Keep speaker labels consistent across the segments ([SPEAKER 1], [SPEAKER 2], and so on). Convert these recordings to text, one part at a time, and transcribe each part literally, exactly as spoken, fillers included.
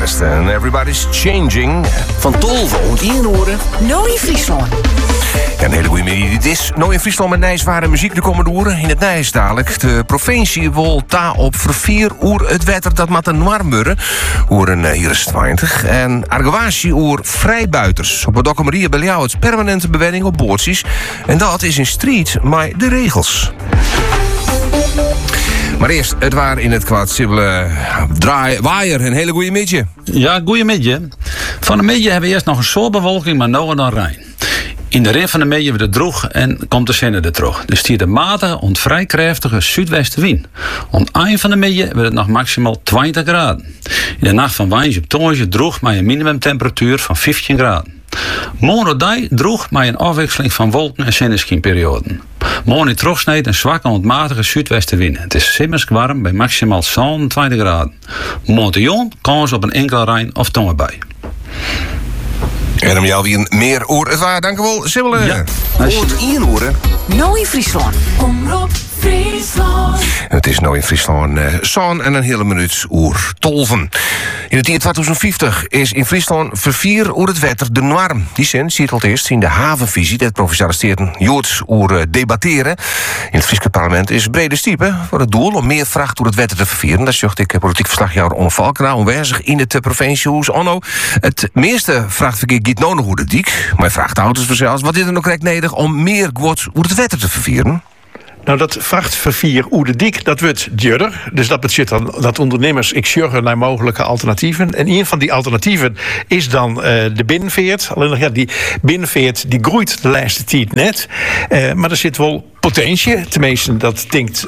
[SPEAKER 1] Celeste en Everybody's Changing. Van Tolve ont één oren.
[SPEAKER 2] Nou in Friesland.
[SPEAKER 1] Ja, een hele goede middag. Dit is Nou in Friesland met Nijsware muziek de komende oren. In het Nijs dadelijk. De provincie wil ta op vervier oer het wetter dat met een norm oeren hier is twintig. En argewatie oer vrijbuiters. Op het Dokkemerie bij jou het permanente bewenning op boordjes. En dat is in strijd met de regels. Maar eerst, het waar in het kwaad sibbele draai, waaier. Een hele goede middag.
[SPEAKER 3] Ja, goeie middag. Van de middag hebben we eerst nog een soort bewolking, maar nou dan Rijn. In de rin van de middag wordt het droog en komt de zin er terug. Dus die de matige, ont vrij krachtige zuidwestenwind. Om het eind van de middag wordt het nog maximaal twintig graden. In de nacht van woensdag op donderdag droog met een minimumtemperatuur van vijftien graden. Morgendag droeg met een afwisseling van wolken en zonneschijnperioden. Morgen in terugsneed een zwakke ontmatige zuidwestenwind. Het is simmers warm bij maximaal zevenentwintig graden. Morgen kans op een enkele rein of tongenbui.
[SPEAKER 1] En om jou weer meer oor het waar, dank u wel, Sibylle.
[SPEAKER 3] Ja.
[SPEAKER 1] Oort één oren.
[SPEAKER 2] Nou in Friesland.
[SPEAKER 4] Omroep Friesland.
[SPEAKER 1] Het is nou in Friesland uh, zo'n en een hele minuut oer tolven. In het jaar twintig vijftig is in Friesland vervier oer het wetter de norm. Die zin ziet al eerst in de havenvisie dat Provinciale Staten Joods oer debatteren. In het Friese parlement is brede stiepen voor het doel om meer vracht door het wetter te vervieren. Dat zocht ik politiek verslagjouwer Onno Valkena onwijzig in het provinciehuis. Onno, het meeste vrachtverkeer giet nou nog hoe de dik. Maar vrachtauto's vanzelfs. Wat is er nog correct nodig om meer goed oer het wetter te vervieren?
[SPEAKER 5] Nou, dat vrachtvervier Oede Dik, dat wordt duurder. Dus dat betekent dan dat ondernemers ik sjuggen naar mogelijke alternatieven. En een van die alternatieven is dan uh, de binnenveert. Alleen nog, ja, die binnenveert die groeit de laatste tijd net. Uh, maar er zit wel potentie. Tenminste, dat denkt uh,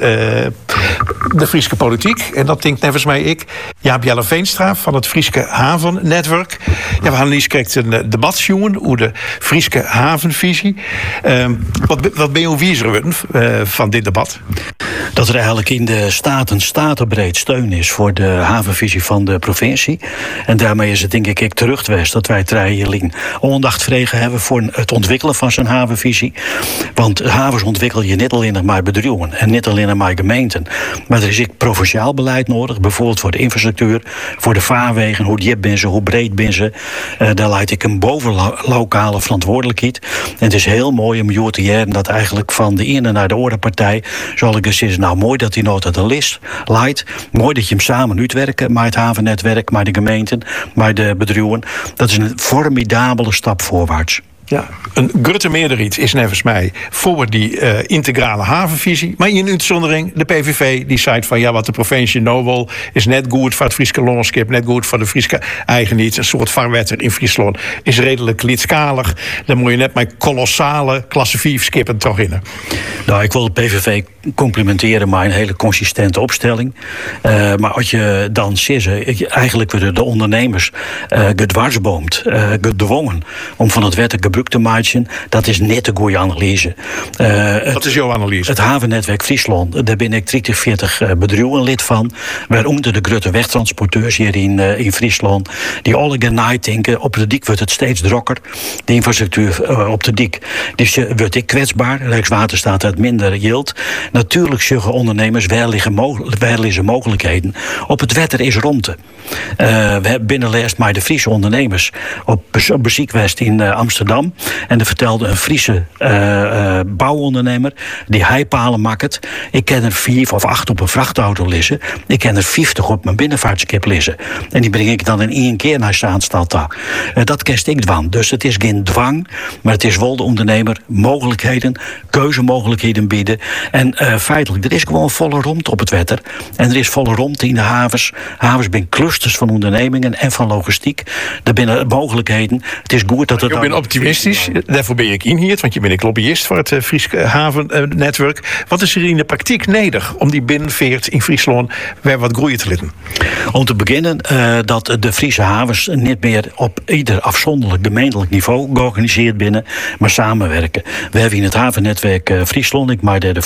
[SPEAKER 5] de Friese politiek. En dat denkt nevens mij ik. Jaap Jelle Veenstra van het Friese Havennetwerk. Ja, we gaan liefst kijkt een uh, debat zien over de Friese havenvisie. Uh, wat, wat ben je wiezer uh, van dit debat?
[SPEAKER 6] Dat er eigenlijk in de Staten statenbreed steun is voor de havenvisie van de provincie. En daarmee is het denk ik ik teruggeweest dat wij Trijlien aandacht vregen hebben voor het ontwikkelen van zijn havenvisie. Want havens ontwikkel je niet alleen maar bedrijven en niet alleen maar gemeenten. Maar er is ook provinciaal beleid nodig, bijvoorbeeld voor de infrastructuur, voor de vaarwegen, hoe diep ben ze, hoe breed ben ze. Uh, daar leidt ik een bovenlokale verantwoordelijkheid. En het is heel mooi om jou te jaren dat eigenlijk van de ene naar de andere partij, zal ik eens zeggen, nou mooi dat die nota de list leidt. Mooi dat je hem samen uitwerken, maar het havennetwerk, maar de gemeenten, maar de bedrijven. Dat is een formidabele stap voorwaarts.
[SPEAKER 5] Ja, een grote meerderheid is nevens mij voor die uh, integrale havenvisie. Maar in uitzondering de P V V die zei van ja, wat de provincie nou wil is net goed voor het Friese landschap, net goed voor de Friese eigenheid. Een soort vaarwetter in Friesland is redelijk lidskalig. Dan moet je net met kolossale klasse vier skippen toch in.
[SPEAKER 6] Nou, ik wil de P V V complimenteren maar een hele consistente opstelling. Uh, maar als je dan zegt, eigenlijk worden de ondernemers uh, gedwarsboomd, uh, gedwongen om van het wetter gebruik te maken. Dat is net een goede analyse. Uh,
[SPEAKER 5] Wat is jouw analyse?
[SPEAKER 6] Het havennetwerk Friesland, daar ben ik dertig, veertig uh, bedrijven lid van. Waaronder de grote wegtransporteurs hier in, uh, in Friesland. Die alle gaan denken, op de dik wordt het steeds drokker. De infrastructuur uh, op de dik. Dus uh, wordt ik kwetsbaar. Rijkswaterstaat uit minder yield. Natuurlijk zeggen ondernemers, waar liggen, mogel- waar liggen mogelijkheden. Op het wetter is rondte. Uh, we hebben binnenleest maar de Friese ondernemers op beziek in uh, Amsterdam. En er vertelde een Friese uh, uh, bouwondernemer die heipalen maakt. Ik ken er vier of acht op een vrachtauto liggen. Ik ken er vijftig op mijn binnenvaartskip liggen. En die breng ik dan in één keer naar Zaanstad daar. Uh, dat kerst ik dwang. Dus het is geen dwang, maar het is wel de ondernemer mogelijkheden, keuzemogelijkheden bieden. En uh, feitelijk, er is gewoon volle romte op het wetter. En er is volle romte in de havens. Havens zijn clusters van ondernemingen en van logistiek. Er zijn mogelijkheden. Het is goed dat het.
[SPEAKER 5] Ik ben optimistisch, daarvoor ben ik in hier, want je bent een lobbyist voor het uh, Friese havennetwerk. Wat is er in de praktijk nodig om die binnenveert in Friesland weer wat groeien te laten?
[SPEAKER 6] Om te beginnen uh, dat de Friese havens niet meer op ieder afzonderlijk gemeentelijk niveau georganiseerd binnen, maar samenwerken. We hebben in het havennetwerk uh, Friesland, ik maar de, de voorzitter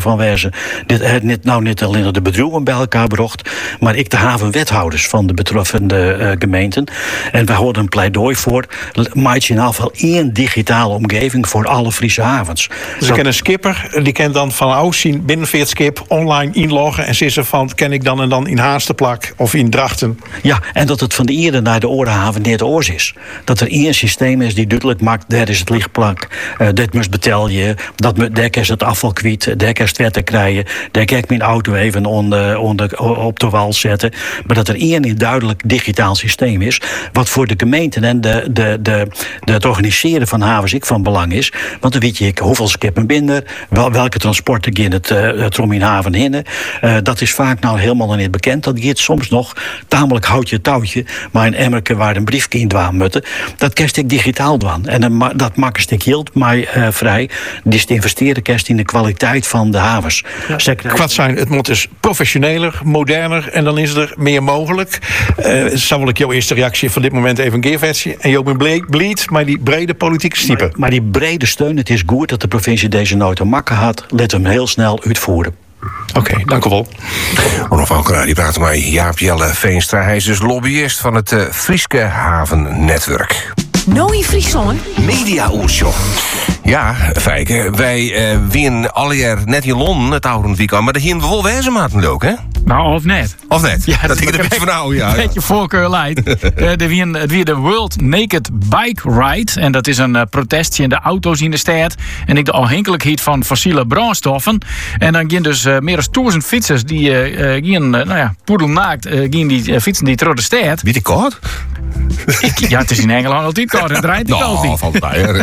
[SPEAKER 6] van wezen. Dit heeft niet, nou niet alleen de bedrijven bij elkaar gebracht, maar ik de havenwethouders van de betreffende uh, gemeenten. En we houden een pleidooi voor, maak je in ieder geval één digitale omgeving voor alle Friese havens.
[SPEAKER 5] Dus ik ken een skipper, die kan dan van ouds zien binnen veertig skip online inloggen en zeggen van, ken ik dan en dan in Haarsterplak of in Drachten.
[SPEAKER 6] Ja, en dat het van de Ede naar de Orenhaven niet de oors is. Dat er één systeem is die duidelijk maakt, daar is het lichtplak, uh, dit moet betel je, dat moet, daar kan je het afval kwijt, daar kan je het wetter krijgen, daar kan ik mijn auto even onder, onder, op de wal zetten. Maar dat er één duidelijk digitaal systeem is, wat voor de gemeenten en de, de, de, de, het organiseren van havens ik van belang is. Want dan weet je hoeveel skippen binnen, wel, welke transporten gaan het, uh, het om in haven heen. Uh, dat is vaak nou helemaal nog niet bekend. Dat gaat soms nog tamelijk houtje touwtje, maar een emmerke waar een briefje in dwaan moeten. Dat kerst ik digitaal dwaan. En een, dat maakt een stuk hield maar uh, vrij. Dus te investeren kerst in de kwaliteit van de havens.
[SPEAKER 5] Ja. Kwad zijn, het moet dus professioneler, moderner en dan is er meer mogelijk. Uh, zou wel ik jouw eerste reactie van dit moment even geven. En je ook ben bleed, maar die brede politieke stiepen.
[SPEAKER 6] Maar, maar die brede steun, het is goed dat de provincie deze nooit te makken had. Let hem heel snel uitvoeren.
[SPEAKER 5] Oké, okay, dank u wel.
[SPEAKER 1] Onafhankelijk, die praat met Jaap Jelle Veenstra. Hij is dus lobbyist van het uh, Frieske Havennetwerk.
[SPEAKER 2] Nou in Friesland.
[SPEAKER 1] Media-oershow. Ja, Fijke, wij uh, winnen alle jaar net in Londen het oude weekend, maar daar gingen we wel wezen maten ook, hè?
[SPEAKER 7] Nou, of net.
[SPEAKER 1] Of net?
[SPEAKER 7] Ja,
[SPEAKER 1] dat ik er een beetje van nou, ja.
[SPEAKER 7] Een beetje voorkeur leidt. uh, Het weer de World Naked Bike Ride. En dat is een uh, protestje in de auto's in de stad. En ik de afhankelijkheid van fossiele brandstoffen. En dan gaan dus uh, meer dan duizend fietsers die uh, uh, gaan, uh, nou ja, poedelnaakt, uh, gaan die uh, fietsen die door de stad.
[SPEAKER 1] Wie die kort?
[SPEAKER 7] Ik, ja, het is in Engeland altijd kort. Het draait niet altijd.
[SPEAKER 1] Nou, valt mij.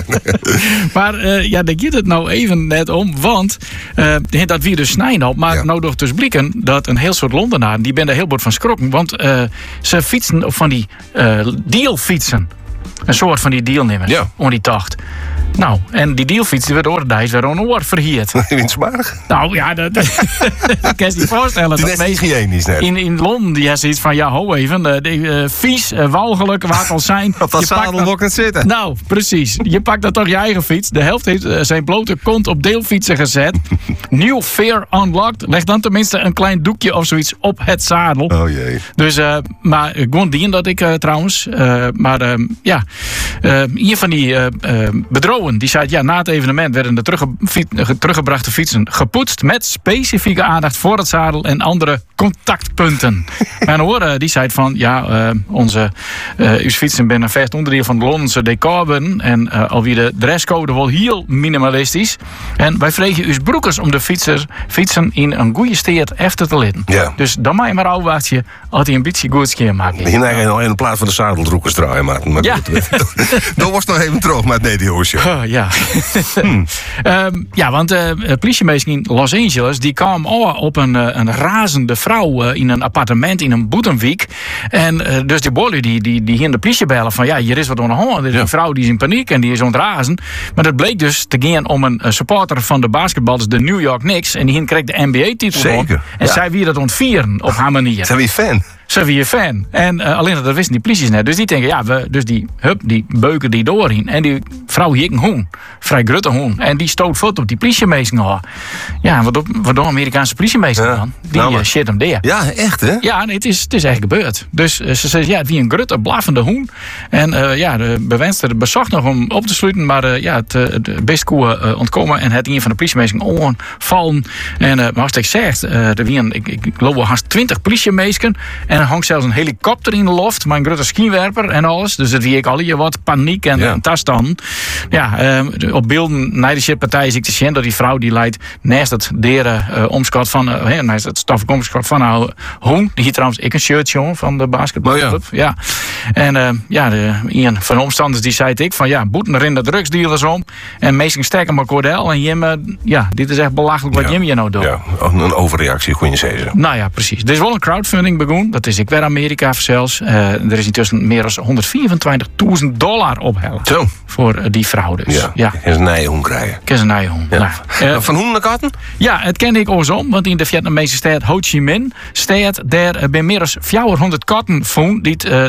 [SPEAKER 7] Maar uh, ja, daar gaat het nou even net om. Want uh, dat weer dus snijden op. Maar ja. Nou toch dus blikken dat een heel soort Londenaren, die ben er heel bord van schrokken. Want uh, ze fietsen op van die uh, dealfietsen. Een soort van die deelnemers.
[SPEAKER 1] Ja.
[SPEAKER 7] Om die tocht. Nou, en die dealfiets die werd oordijs weer een oor verhierd.
[SPEAKER 1] Winstmarig?
[SPEAKER 7] Nou ja, dat, dat kan je je voorstellen.
[SPEAKER 1] Die is niet hygiënisch net.
[SPEAKER 7] In, in Londen, die heeft zoiets van, ja, ho even, uh, de, uh, vies, uh, walgelijk, waar het al zijn.
[SPEAKER 1] Op dat zadel ook het zitten.
[SPEAKER 7] Nou, precies. Je pakt dan toch je eigen fiets. De helft heeft uh, zijn blote kont op deelfietsen gezet. New Fear Unlocked. Leg dan tenminste een klein doekje of zoiets op het zadel.
[SPEAKER 1] Oh jee.
[SPEAKER 7] Dus, uh, maar gewoon dien dat ik uh, trouwens. Uh, maar uh, ja, uh, een van die uh, uh, bedrogen, die zei, ja, na het evenement werden de terugge teruggebrachte fietsen gepoetst met specifieke aandacht voor het zadel en andere contactpunten. Mijn horen die zei van, ja, uh, onze uh, uw fietsen zijn een vast onderdeel van de Londense decorbun en uh, alweer de dresscode wel heel minimalistisch. En wij vregen uw broekers om de fietsers, fietsen in een goede steert efter te litten.
[SPEAKER 1] Ja.
[SPEAKER 7] Dus dan mag je maar afwachten als hij een beetje goed skeer maakt.
[SPEAKER 1] Je neigt al in de plaats van de zadeldroekers draaien, maar, maar
[SPEAKER 7] ja.
[SPEAKER 1] dat was nog even droog met nee, die hoesje.
[SPEAKER 7] Oh, ja. hmm. um, ja, want uh, politiemeester in Los Angeles die kwam op een, uh, een razende vrouw uh, in een appartement in een boetenwijk. En uh, dus die bolle die, die, die ging de politie bellen van, ja, hier is wat aan de hand. Er is
[SPEAKER 1] ja.
[SPEAKER 7] een vrouw die is in paniek en die is ontrazen. Maar dat bleek dus te gaan om een uh, supporter van de basketballers, de New York Knicks. En die kreeg de N B A-titel.
[SPEAKER 1] Zeker.
[SPEAKER 7] En
[SPEAKER 1] ja.
[SPEAKER 7] zij wie dat ontvieren op haar manier.
[SPEAKER 1] Zijn we fan?
[SPEAKER 7] Zijn we je fan. En uh, alleen dat wisten die polities net. Dus die denken, ja, we, dus die, hup, die beuken die doorheen. En die vrouw hier een hoen. Vrij grutte hoen. En die stoot voet op die politiemeester. Oh. Ja, wat, op, wat doen Amerikaanse politiemeester ja. dan? Die nou, uh, shit hem daar.
[SPEAKER 1] Ja, echt hè?
[SPEAKER 7] Ja, nee, het, is, het is echt gebeurd. Dus uh, ze zegt, ja, het wie een grutte, blaffende hoen. En uh, ja, de bewenster bezocht nog om op te sluiten. Maar uh, ja, het, het best koe uh, ontkomen. En het een van de politiemeesters onvallen. En uh, maar als ik zeg, uh, er wie een, ik, ik, ik geloof wel haast twintig politiemeesters. En er hangt zelfs een helikopter in de loft. Maar een grote skiwerper en alles. Dus dat wie ik al hier wat paniek en, ja. en tastan. Ja, uh, op beelden naar de shitpartij is ik te zien dat die vrouw die leidt naast het deren uh, omschot van uh, naast het stafkomschot van haar hoen. Die hier trouwens ik een shirtje on van de basketbalclub. Oh, ja. ja. En uh, ja, de, een van de omstanders die zei ik van ja, boeten erin de drugsdealers om. En meestal sterker maar Cordel. En Jim, uh, ja, dit is echt belachelijk wat ja. Jim hier nou doet.
[SPEAKER 1] Ja, een overreactie, kun je zeggen.
[SPEAKER 7] Nou ja, precies. Er is wel een crowdfunding begonnen. Dat is ik weer Amerika zelfs. Uh, er is intussen meer dan honderdvierentwintigduizend dollar ophellen. Zo. Voor uh, die vrouw dus.
[SPEAKER 1] Ja, ja. Kan ze een nijenhoen krijgen.
[SPEAKER 7] Kan ze een nijenhoen. Ja. Nou, uh,
[SPEAKER 1] van hoen naar katten?
[SPEAKER 7] Ja, het kende ik ook om. Want in de Vietnamese stad Ho Chi Minh staat daar uh, bij meer dan vierhonderd katten voen. Die uh, nauwelijks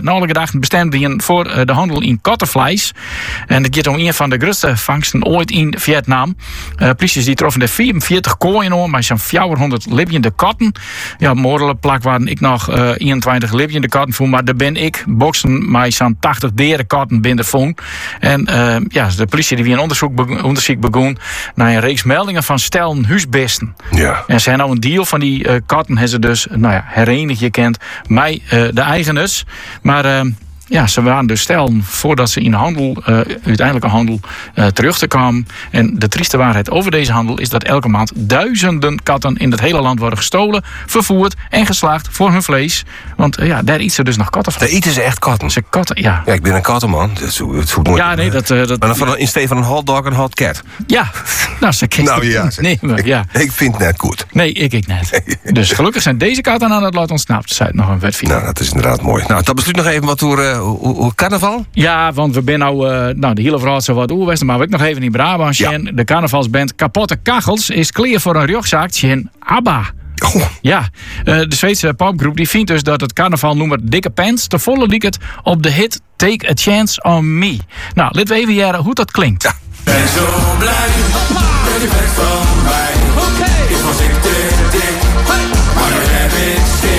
[SPEAKER 7] wagen bestemd die voor uh, de handel in kattenvlees. En het gaat om een van de grootste vangsten ooit in Vietnam. Uh, politie die troffen er vierenveertig kooien om, maar zo'n vierhonderd levende katten. Ja, morele plak waren ik nog uh, eenentwintig levende katten voor, maar daar ben ik boksen met zo'n tachtig deren katten binnen vond. En uh, ja, de politie die weer een onderzoek, be- onderzoek begon naar een reeks meldingen van stellen huisbesten.
[SPEAKER 1] Ja.
[SPEAKER 7] En ze hebben nou een deal van die uh, katten hebben ze dus, nou ja, herenigd je kent, mij uh, de eigeners. Maar uh, ja, ze waren dus stellen voordat ze in de handel, uh, uiteindelijke handel, uh, terug te kwamen. En de trieste waarheid over deze handel is dat elke maand duizenden katten in het hele land worden gestolen, vervoerd en geslaagd voor hun vlees. Want uh, ja, daar eten ze dus nog katten van.
[SPEAKER 1] Daar eten ze echt katten.
[SPEAKER 7] Ze katten, ja.
[SPEAKER 1] Ja, ik ben een kattenman. Dat is, het voelt mooi.
[SPEAKER 7] Ja, nee, dat... Uh, dat
[SPEAKER 1] Maar dan van een, in steeds van een hot dog een hot cat.
[SPEAKER 7] ja, nou, ze
[SPEAKER 1] Nou ja, zeg.
[SPEAKER 7] Nee, maar, ja.
[SPEAKER 1] Ik, ik vind het net goed.
[SPEAKER 7] Nee, ik, ik net. Dus gelukkig zijn deze katten aan het lot ontsnapt, zei het nog een wetvier.
[SPEAKER 1] Nou, dat is inderdaad mooi. Nou, dat besluit nog even wat door uh, hoe, hoe carnaval.
[SPEAKER 7] Ja, want we zijn nou, uh, nou de hele verhaal zo wat oerwesten, maar we ook nog even in Brabant.
[SPEAKER 1] Ja.
[SPEAKER 7] En de carnavalsband Kapotte Kachels is klaar voor een rugzakje in ABBA.
[SPEAKER 1] Oh,
[SPEAKER 7] Ja, uh, de Zweedse popgroep die vindt dus dat het carnavalnummer Dikke Pants te volle liekt op de hit Take a Chance on Me. Nou, laten we even jaren hoe dat klinkt.
[SPEAKER 1] Ja.
[SPEAKER 8] Ben zo blij dat je bent van mij. Is was ik te dik, maar nu heb ik stik.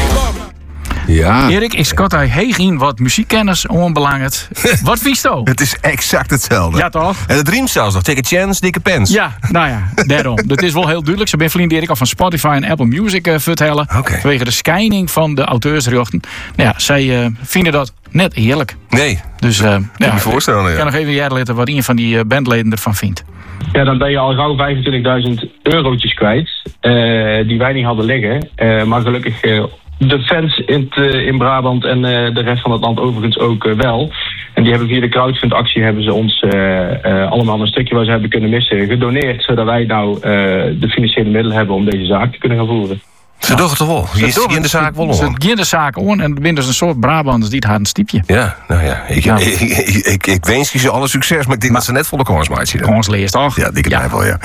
[SPEAKER 1] Ja.
[SPEAKER 7] Erik, ik schat hij heeg in wat muziekkennis onbelangrijk. Wat vies je?
[SPEAKER 1] Het is exact hetzelfde.
[SPEAKER 7] Ja, toch?
[SPEAKER 1] En het riemt zelfs nog. Take a chance, dikke pens.
[SPEAKER 7] Ja, nou ja, daarom. Dat is wel heel duidelijk. Ze ben vrienden Erik al van Spotify en Apple Music uh, vertellen.
[SPEAKER 1] Oké.
[SPEAKER 7] Vanwege de schijning van de auteursrechten. Nou ja, zij uh, vinden dat net heerlijk.
[SPEAKER 1] Nee.
[SPEAKER 7] Dus uh, ja,
[SPEAKER 1] je voorstellen, ja.
[SPEAKER 7] ik kan nog even jaren laten wat een van die uh, bandleden ervan vindt.
[SPEAKER 9] Ja, dan ben je al gauw vijfentwintigduizend eurotjes kwijt. Uh, die wij niet hadden liggen. Uh, maar gelukkig uh, de fans in, t, uh, in Brabant en uh, de rest van het land overigens ook uh, wel. En die hebben via de crowdfund actie hebben ze ons uh, uh, allemaal een stukje waar ze hebben kunnen missen gedoneerd. Zodat wij nou uh, de financiële middelen hebben om deze zaak te kunnen gaan voeren.
[SPEAKER 1] Ze doen het toch wel. Je ziet in de zaak wel
[SPEAKER 7] Ze
[SPEAKER 1] om.
[SPEAKER 7] gaan de zaak on en er zijn dus een soort Brabanders die het haar een stiepje.
[SPEAKER 1] Ja, nou ja. Ik,
[SPEAKER 7] Ja.
[SPEAKER 1] ik, ik, ik, ik wens je ze alle succes, maar ik denk dat ze net volle kans maakt.
[SPEAKER 7] Ons leest toch?
[SPEAKER 1] Ja, ik denk het wel, ja.